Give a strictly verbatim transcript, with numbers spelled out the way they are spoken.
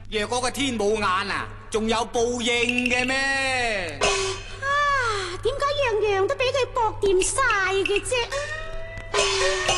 若果個天冇眼啊，仲有報應嘅咩？ 啊，點解樣樣都俾佢搏掂晒嘅啫？